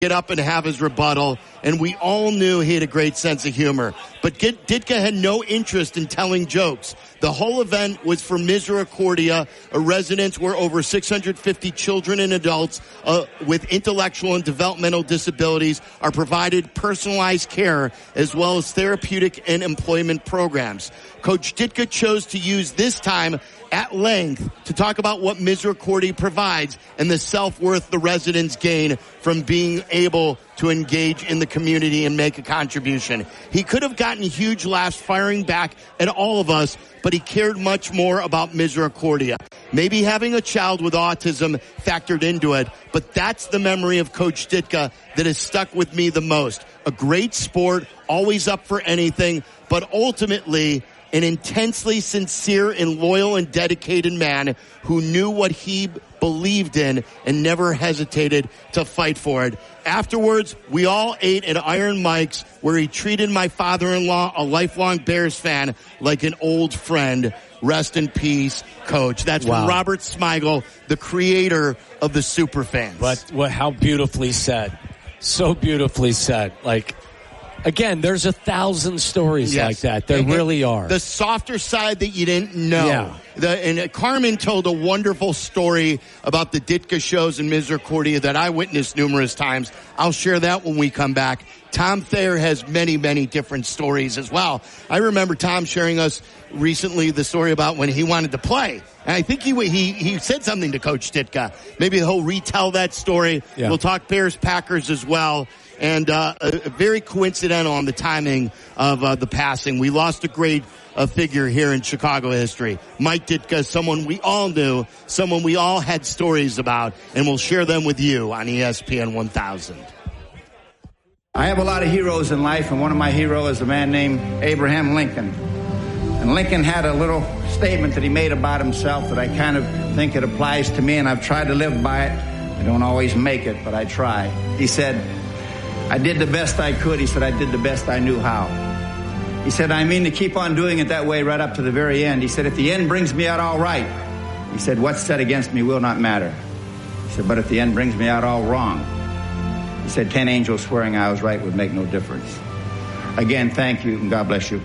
get up and have his rebuttal, and we all knew he had a great sense of humor. But Ditka had no interest in telling jokes. The whole event was for Misericordia, a residence where over 650 children and adults with intellectual and developmental disabilities are provided personalized care as well as therapeutic and employment programs. Coach Ditka chose to use this time at length to talk about what Misericordia provides and the self-worth the residents gain from being able to engage in the community and make a contribution. He could have gotten huge laughs firing back at all of us, but he cared much more about Misericordia. Maybe having a child with autism factored into it, but that's the memory of Coach Ditka that has stuck with me the most. A great sport, always up for anything, but ultimately an intensely sincere and loyal and dedicated man who knew what he believed in and never hesitated to fight for it. Afterwards, we all ate at Iron Mike's, where he treated my father-in-law, a lifelong Bears fan, like an old friend. Rest in peace, Coach. That's from Robert Smigel, the creator of the Superfans. But how beautifully said. So beautifully said. Like, again, there's 1,000 stories like that. There really are. The softer side that you didn't know. Yeah. And Carmen told a wonderful story about the Ditka shows in Misericordia that I witnessed numerous times. I'll share that when we come back. Tom Thayer has many, many different stories as well. I remember Tom sharing us recently the story about when he wanted to play. And I think he said something to Coach Ditka. Maybe he'll retell that story. Yeah. We'll talk Bears-Packers as well. And very coincidental on the timing of the passing. We lost a great figure here in Chicago history. Mike Ditka, someone we all knew, someone we all had stories about, and we'll share them with you on ESPN 1000. I have a lot of heroes in life, and one of my heroes is a man named Abraham Lincoln. And Lincoln had a little statement that he made about himself that I kind of think it applies to me, and I've tried to live by it. I don't always make it, but I try. He said, I did the best I could. He said, I did the best I knew how. He said, I mean to keep on doing it that way right up to the very end. He said, if the end brings me out all right, he said, what's said against me will not matter. He said, but if the end brings me out all wrong, he said, 10 angels swearing I was right would make no difference. Again, thank you, and God bless you.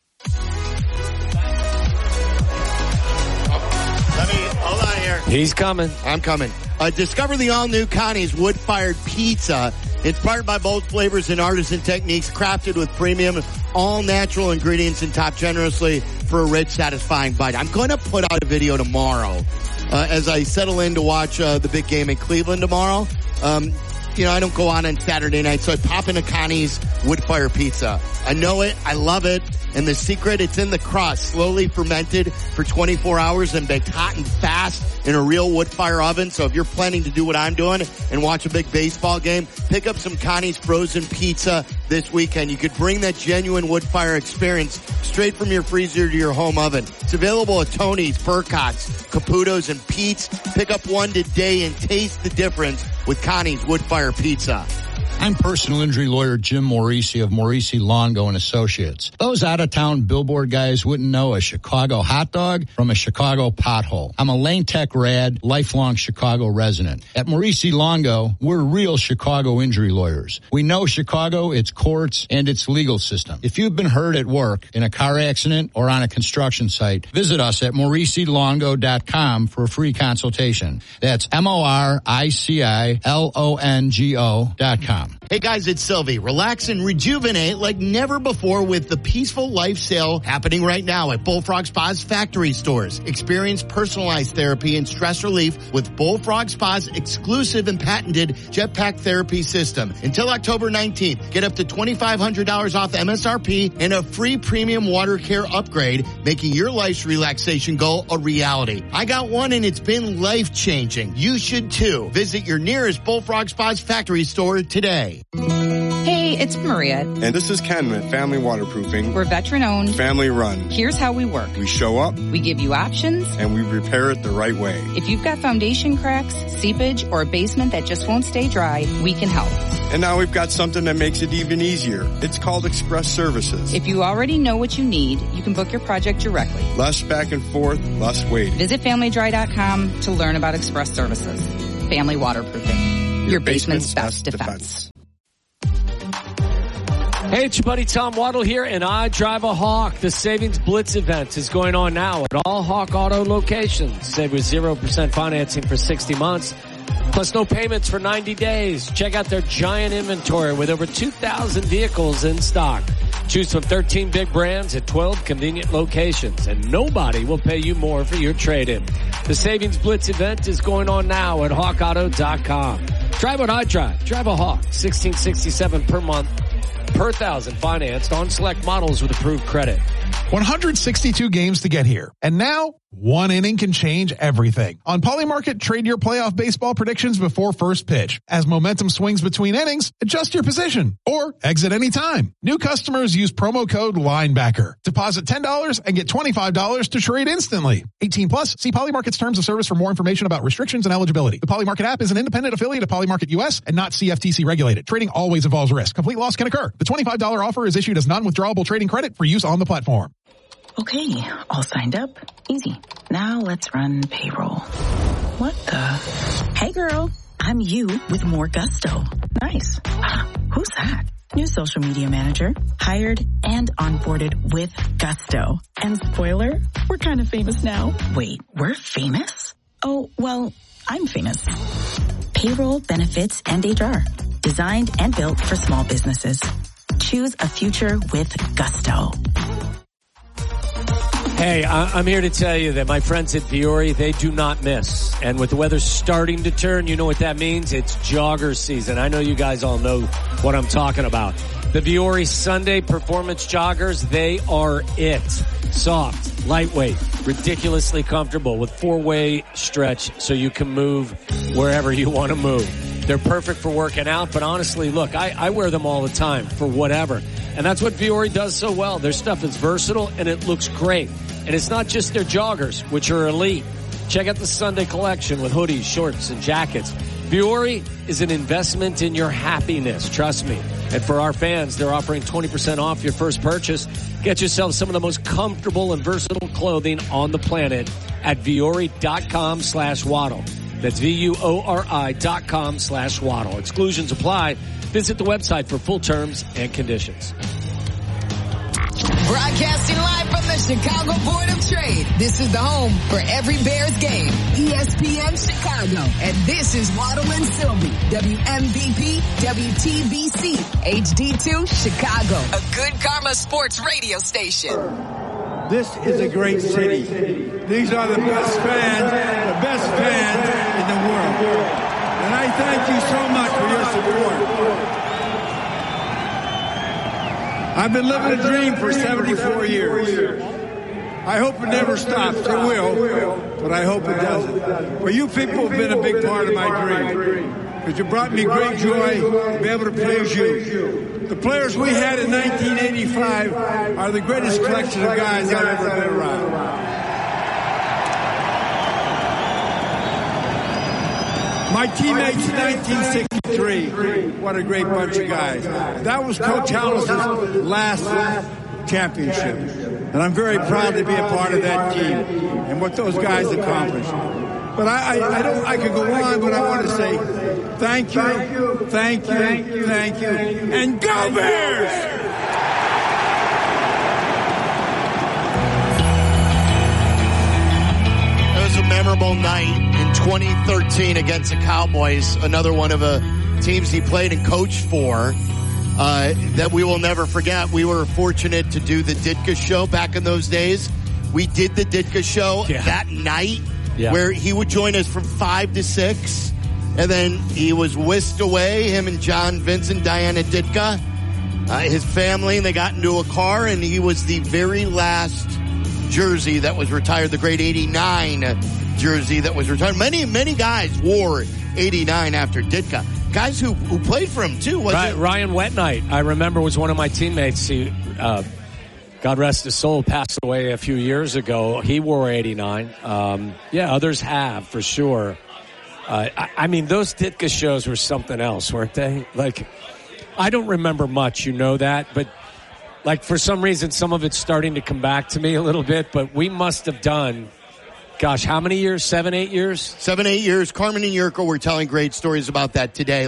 Hold on here. He's coming. I'm coming. Discover the all-new Connie's wood-fired pizza. Inspired by bold flavors and artisan techniques, crafted with premium, all-natural ingredients and topped generously for a rich, satisfying bite. I'm going to put out a video tomorrow as I settle in to watch the big game in Cleveland tomorrow. I don't go on Saturday night, so I pop into Connie's wood-fire pizza. I know it. I love it. And the secret, it's in the crust, slowly fermented for 24 hours and baked hot and fast in a real wood-fire oven. So if you're planning to do what I'm doing and watch a big baseball game, pick up some Connie's frozen pizza this weekend. You could bring that genuine wood-fire experience straight from your freezer to your home oven. It's available at Tony's, Burcott's, Caputo's, and Pete's. Pick up one today and taste the difference with Connie's wood-fire pizza. I'm personal injury lawyer Jim Morisi of Morisi Longo and Associates. Those out-of-town billboard guys wouldn't know a Chicago hot dog from a Chicago pothole. I'm a Lane Tech Rad, lifelong Chicago resident. At Morisi Longo, we're real Chicago injury lawyers. We know Chicago, its courts, and its legal system. If you've been hurt at work, in a car accident, or on a construction site, visit us at MorisiLongo.com for a free consultation. That's MoriciLongo.com. Hey guys, it's Sylvie. Relax and rejuvenate like never before with the Peaceful Life Sale happening right now at Bullfrog Spa's factory stores. Experience personalized therapy and stress relief with Bullfrog Spa's exclusive and patented Jetpack Therapy System. Until October 19th, get up to $2,500 off MSRP and a free premium water care upgrade, making your life's relaxation goal a reality. I got one and it's been life-changing. You should too. Visit your nearest Bullfrog Spa's factory store today. Hey, it's Maria. And this is Ken with Family Waterproofing. We're veteran-owned. Family-run. Here's how we work. We show up. We give you options. And we repair it the right way. If you've got foundation cracks, seepage, or a basement that just won't stay dry, we can help. And now we've got something that makes it even easier. It's called Express Services. If you already know what you need, you can book your project directly. Less back and forth, less waiting. Visit FamilyDry.com to learn about Express Services. Family Waterproofing. your basement's best defense. Hey, it's your buddy Tom Waddle here, and I drive a Hawk. The Savings Blitz event is going on now at all Hawk Auto locations. Save with 0% financing for 60 months, plus no payments for 90 days. Check out their giant inventory with over 2,000 vehicles in stock. Choose from 13 big brands at 12 convenient locations, and nobody will pay you more for your trade-in. The Savings Blitz event is going on now at hawkauto.com. Drive what I drive. Drive a Hawk. $1,667 per month. Per thousand financed on select models with approved credit. 162 games to get here. And now, one inning can change everything. On Polymarket, trade your playoff baseball predictions before first pitch. As momentum swings between innings, adjust your position or exit anytime. New customers use promo code LINEBACKER. Deposit $10 and get $25 to trade instantly. 18 plus, see Polymarket's terms of service for more information about restrictions and eligibility. The Polymarket app is an independent affiliate of Polymarket US and not CFTC regulated. Trading always involves risk. Complete loss can occur. The $25 offer is issued as non-withdrawable trading credit for use on the platform. Okay, all signed up. Easy. Now let's run payroll. What the? Hey girl, I'm you with more gusto. Nice. Who's that? New social media manager. Hired and onboarded with gusto. And spoiler, we're kind of famous now. Wait, we're famous? Oh, well, I'm famous. Payroll, benefits, and HR. Designed and built for small businesses. Choose a future with gusto. Hey, I'm here to tell you that my friends at Vuori, they do not miss. And with the weather starting to turn, you know what that means? It's jogger season. I know you guys all know what I'm talking about. The Vuori Sunday Performance Joggers, they are it. Soft, lightweight, ridiculously comfortable with 4-way stretch so you can move wherever you want to move. They're perfect for working out, but honestly, look, I wear them all the time for whatever. And that's what Vuori does so well. Their stuff is versatile and it looks great. And it's not just their joggers, which are elite. Check out the Sunday collection with hoodies, shorts, and jackets. Vuori is an investment in your happiness, trust me. And for our fans, they're offering 20% off your first purchase. Get yourself some of the most comfortable and versatile clothing on the planet at Vuori.com/Waddle. That's VUORI.com/Waddle. Exclusions apply. Visit the website for full terms and conditions. Broadcasting live from the Chicago Board of Trade. This is the home for every Bears game. ESPN Chicago. And this is Waddle and Sylvie. WMVP, WTBC, HD2, Chicago. A good karma sports radio station. This is a great city. These are the best fans in the world. And I thank you so much for your support. I've been living a dream for 74 years. I hope it never stops. It will, but I hope it doesn't. But you people have been a big part of my dream. Because you brought me great joy to be able to please you. The players we had in 1985 are the greatest collection of guys I've ever been around. My teammates in 1963, what a great bunch of guys. That was Coach Hollis's last championship. And I'm very proud to be a part of that team and what those guys accomplished. But I could go on, but I want to say thank you, and go Bears! It was a memorable night in 2013 against the Cowboys, another one of the teams he played and coached for that we will never forget. We were fortunate to do the Ditka show back in those days. We did the Ditka show that night where he would join us from 5 to 6. And then he was whisked away, him and John Vincent, Diana Ditka, his family, and they got into a car, and he was the very last jersey that was retired, the great 89 jersey that was retired. Many guys wore 89 after Ditka. Guys who played for him, too. Ryan Wetnight, I remember, was one of my teammates. He, God rest his soul, passed away a few years ago. He wore 89. Others have, for sure. I mean, those Ditka shows were something else, weren't they? Like, I don't remember much, you know that, but like for some reason, some of it's starting to come back to me a little bit, but we must have done gosh, how many years? 7, 8 years? 7, 8 years. Carmen and Yurko were telling great stories about that today.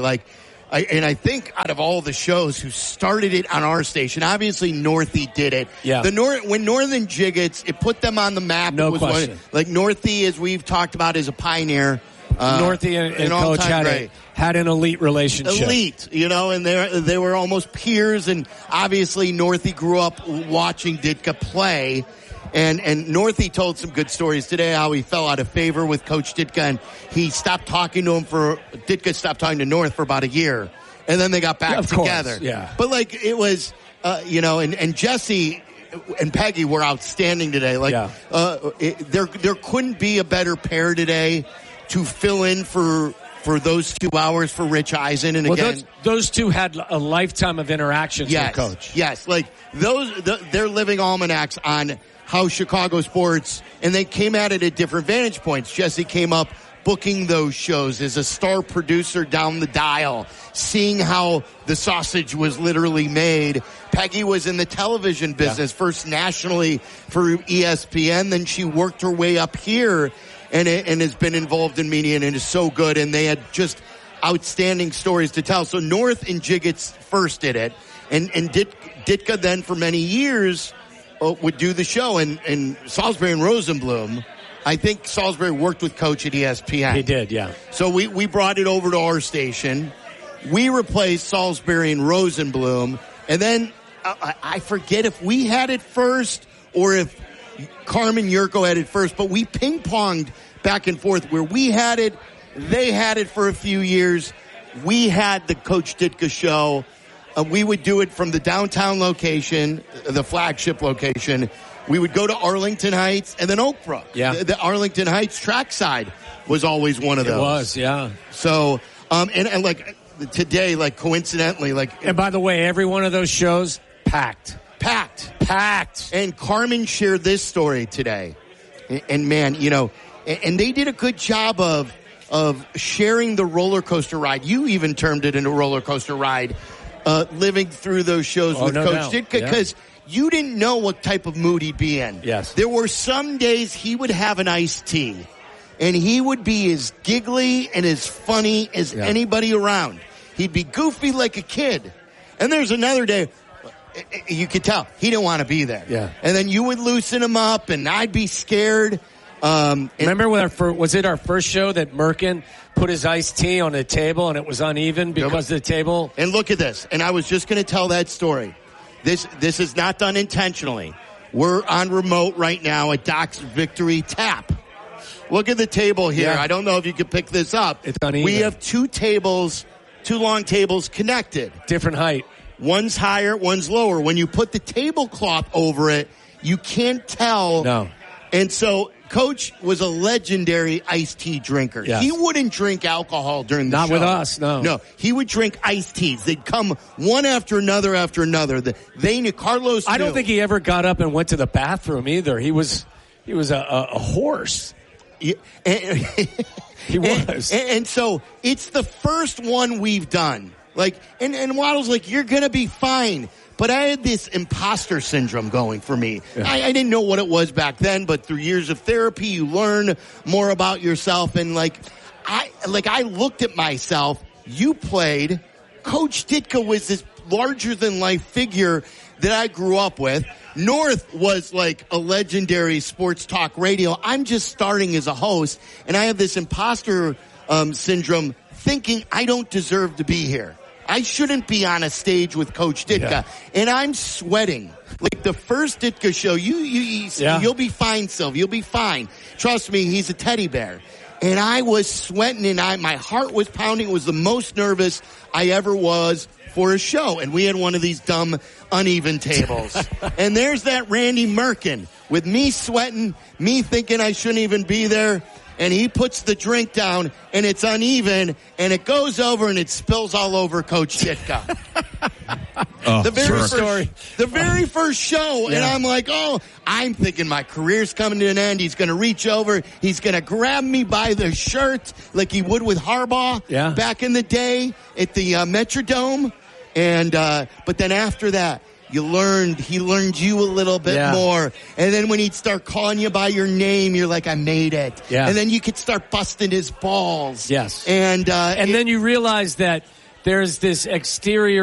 I think out of all the shows who started it on our station, obviously Northie did it. Yeah. When Northern Jiggets, it put them on the map. No question. Northie, as we've talked about, is a pioneer. Northie and Coach had an elite relationship. Elite, and they were almost peers, and obviously Northie grew up watching Ditka play. And Northie told some good stories today, how he fell out of favor with Coach Ditka, and he stopped talking to him Ditka stopped talking to North for about a year. And then they got back together. Course, yeah. But it was, and Jesse and Peggy were outstanding today. There couldn't be a better pair today to fill in for those 2 hours for Rich Eisen. And again, those two had a lifetime of interactions with Coach. Yes. They're living almanacs on how Chicago sports, and they came at it at different vantage points. Jesse came up booking those shows as a star producer down the dial, seeing how the sausage was literally made. Peggy was in the television business, first nationally for ESPN, then she worked her way up here and has been involved in media, and it is so good, and they had just outstanding stories to tell. So North and Jiggets first did it, and Ditka then for many years would do the show, and Salisbury and Rosenblum. I think Salisbury worked with Coach at ESPN. He did, yeah. So we brought it over to our station. We replaced Salisbury and Rosenblum, and then I forget if we had it first or if Carmen Yurko had it first, but we ping-ponged back and forth where we had it, they had it for a few years. We had the Coach Ditka show. We would do it from the downtown location, the flagship location. We would go to Arlington Heights and then Oak Brook. Yeah. The Arlington Heights trackside was always one of those. It was, yeah. So, and today, coincidentally, And by the way, every one of those shows, packed. And Carmen shared this story today. And man, and they did a good job of sharing the roller coaster ride. You even termed it a roller coaster ride. Living through those shows with Coach Ditka, because you didn't know what type of mood he'd be in. Yes. There were some days he would have an iced tea, and he would be as giggly and as funny as anybody around. He'd be goofy like a kid. And there's another day, you could tell, he didn't want to be there. Yeah. And then you would loosen him up, and I'd be scared. Remember was it our first show that Merkin put his iced tea on the table and it was uneven because the table? And look at this. And I was just going to tell that story. This is not done intentionally. We're on remote right now at Doc's Victory Tap. Look at the table here. Yeah. I don't know if you could pick this up. It's uneven. We have two long tables connected. Different height. One's higher, one's lower. When you put the tablecloth over it, you can't tell. No. And so Coach was a legendary iced tea drinker. Yes. He wouldn't drink alcohol during the show. Not with us, no. No, he would drink iced teas. They'd come one after another. They knew Carlos. I don't think he ever got up and went to the bathroom either. He was a horse. Yeah, he was. And so it's the first one we've done. And Waddle's like, you're going to be fine. But I had this imposter syndrome going for me. Yeah. I didn't know what it was back then, but through years of therapy, you learn more about yourself. And I looked at myself. You played. Coach Ditka was this larger than life figure that I grew up with. North was like a legendary sports talk radio. I'm just starting as a host, and I have this imposter syndrome, thinking I don't deserve to be here. I shouldn't be on a stage with Coach Ditka. Yeah. And I'm sweating. Like the first Ditka show, you'll be fine, Sylvia. You'll be fine. Trust me, he's a teddy bear. And I was sweating and my heart was pounding. It was the most nervous I ever was for a show. And we had one of these dumb, uneven tables. And there's that Randy Merkin with me sweating, me thinking I shouldn't even be there. And he puts the drink down, and it's uneven, and it goes over, and it spills all over Coach Ditka. The very first show, and I'm like, I'm thinking my career's coming to an end. He's going to reach over. He's going to grab me by the shirt like he would with Harbaugh back in the day at the Metrodome. And but then after that, he learned you a little bit more. And then when he'd start calling you by your name, you're like, I made it. Yeah. And then you could start busting his balls. Yes. And then you realize that there's this exterior